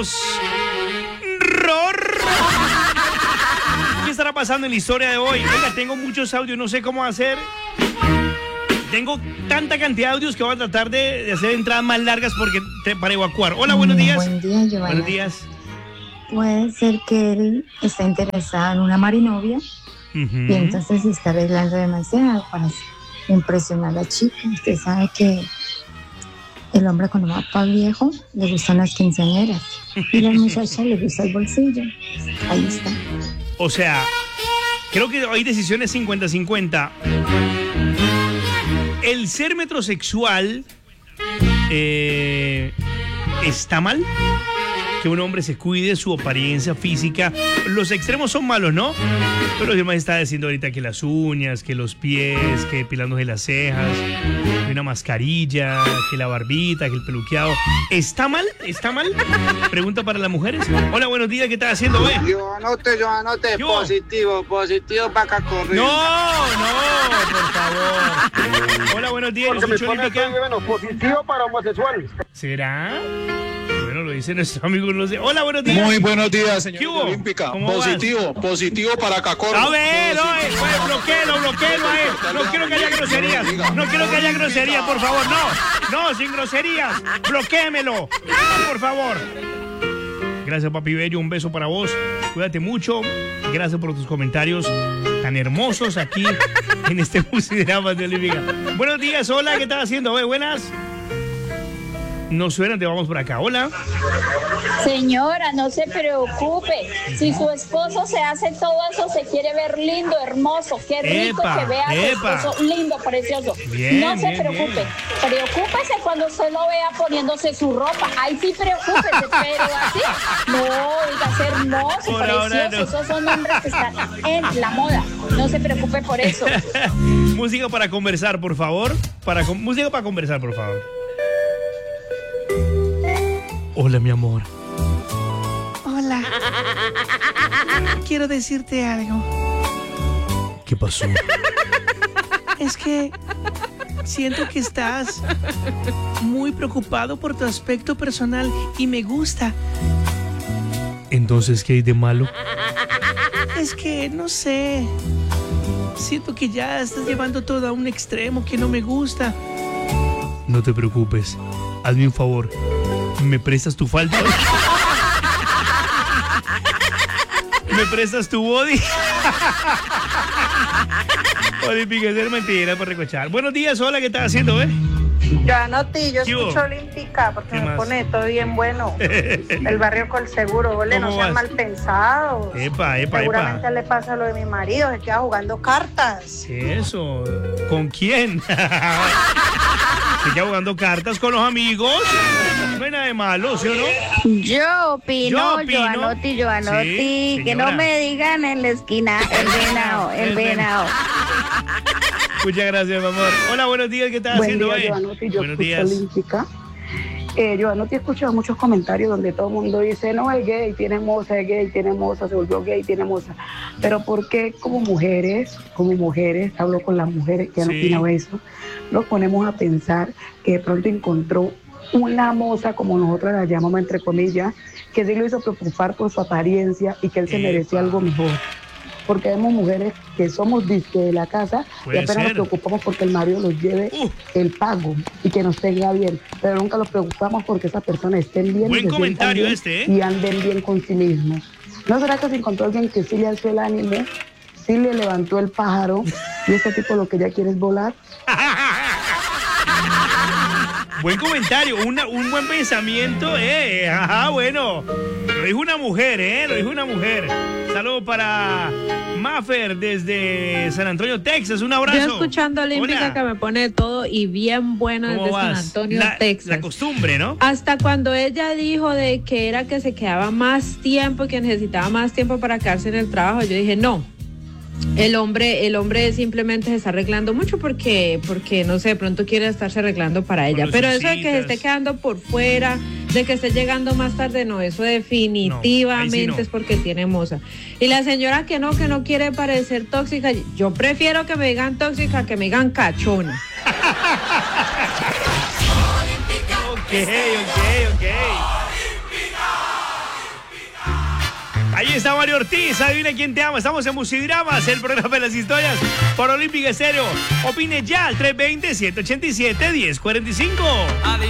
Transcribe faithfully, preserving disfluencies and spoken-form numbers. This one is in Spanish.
Carlos Ror. ¿Qué estará pasando en la historia de hoy? Oiga, tengo muchos audios, no sé cómo hacer. Tengo tanta cantidad de audios que voy a tratar de, de hacer entradas más largas porque te, para evacuar. Hola, buenos días. Buen día, Giovanna. Buenos días. Puede ser que él está interesado en una marinovia Uh-huh. y entonces se está arreglando demasiado para impresionar a la chica. Usted sabe que el hombre cuando va para viejo le gustan las quinceañeras y la muchacha le gusta el bolsillo. Ahí está. O sea, creo que hay decisiones cincuenta cincuenta. ¿El ser metrosexual eh, está mal? Que un hombre se cuide su apariencia física. Los extremos son malos, ¿no? Pero además está diciendo ahorita que las uñas, que los pies, que depilándose las cejas, que una mascarilla, que la barbita, que el peluqueado. ¿Está mal? ¿Está mal? Pregunta para las mujeres. Hola, buenos días, ¿qué estás haciendo, eh? Yo anote, yo anote, positivo, positivo para acá correr. No, no, por favor. Hola, buenos días. Porque me pone aquí, bueno, positivo para homosexual. ¿Será? Bueno, lo dice nuestro amigo, no sé. Hola, buenos días. Muy buenos días, señorita Olímpica. Positivo, vas? positivo para Cacorro. A ver, oye, pues, bloqueelo, bloqueelo a él. No quiero que haya groserías. No quiero que haya groserías, por favor. No, no, sin groserías. Bloquéemelo, por favor. Gracias, papi bello. Un beso para vos. Cuídate mucho. Gracias por tus comentarios tan hermosos aquí en este Musidramas de Olímpica. Buenos días, hola, ¿qué estás haciendo? Oye, buenas. No suena, te vamos por acá. Hola. Señora, no se preocupe. Si su esposo se hace todo eso, se quiere ver lindo, hermoso. Qué rico epa, que vea a su epa. esposo lindo, precioso. Bien, no se bien, preocupe. bien. Preocúpese cuando se lo vea poniéndose su ropa. Ahí sí preocúpese, pero así. No, oiga, ser hermoso, Por ahora precioso. no. Esos son hombres que están en la moda. No se preocupe por eso. Música para conversar, por favor. Para con- Música para conversar, por favor. Hola, mi amor. Hola. Quiero decirte algo. ¿Qué pasó? Es que siento que estás muy preocupado por tu aspecto personal y me gusta. Entonces, ¿qué hay de malo? Es que, no sé, siento que ya estás llevando todo a un extremo que no me gusta. No te preocupes. Hazme un favor. ¿Me prestas tu falda? ¿Me prestas tu body? Olímpica, es mentira por recochar. Buenos días, hola, ¿qué estás haciendo, eh? Yo anoté, yo ¿Qué hubo? escucho Olímpica porque ¿Qué me más? pone todo bien bueno. El barrio Colseguro, ole, no ¿Cómo sean vas? mal pensados. Epa, epa, Seguramente epa. le pasa lo de mi marido, se queda jugando cartas. Eso. ¿Con quién? ¿Se queda jugando cartas con los amigos? No hay nada de malo, ¿sí o no? Yo opino, Yo yo, opino. anoté, yo anoté, Sí, que no señora. me digan en la esquina, el venado, el El venado. Muchas gracias, mi amor. Hola, buenos días, ¿qué estás Buen haciendo, día, eh? Giovanotti, yo Buenos escucho días. Olímpica. Eh, Giovanotti, he escuchado muchos comentarios donde todo el mundo dice, no, es gay, tiene moza, es gay, tiene moza, se volvió gay, tiene moza. Pero ¿por qué como mujeres, como mujeres, hablo con las mujeres que han Sí. opinado eso, nos ponemos a pensar que de pronto encontró una moza, como nosotros la llamamos entre comillas, que sí lo hizo preocupar por su apariencia y que él se Epa. merecía algo mejor? Porque vemos mujeres que somos disque de la casa Puede y apenas ser. nos preocupamos porque el marido nos lleve Uh. el pago y que nos tenga bien, pero nunca nos preocupamos porque esa persona estén bien, Buen se sientan comentario bien este, ¿eh? y anden bien con sí mismos. ¿No será que se encontró alguien que sí le alzó el ánimo, sí le levantó el pájaro y ese tipo lo que ya quiere es volar? Buen comentario, una- un buen pensamiento, eh. Ajá, bueno. Lo dijo una mujer, eh. Lo dijo una mujer. Saludos para Maffer desde San Antonio, Texas. Un abrazo. Yo escuchando Olímpica Hola. que me pone todo y bien bueno ¿Cómo desde San vas? Antonio, la, Texas. La costumbre, ¿no? Hasta cuando ella dijo de que era que se quedaba más tiempo, que necesitaba más tiempo para quedarse en el trabajo, yo dije, no. El hombre, el hombre simplemente se está arreglando mucho porque, porque no sé, de pronto quiere estarse arreglando para ella. los Pero eso de que se citas. esté quedando por fuera, de que esté llegando más tarde, no, eso definitivamente No, ahí sí no. es porque tiene moza. Y la señora que no, que no quiere parecer tóxica, yo prefiero que me digan tóxica que me digan cachona. Ok, ok, ok. Ahí está Mario Ortiz, adivina quién te ama. Estamos en Musidramas, el programa de las historias por Olímpica Estéreo. Opine ya al tres dos cero, siete ocho siete, uno cero cuatro cinco.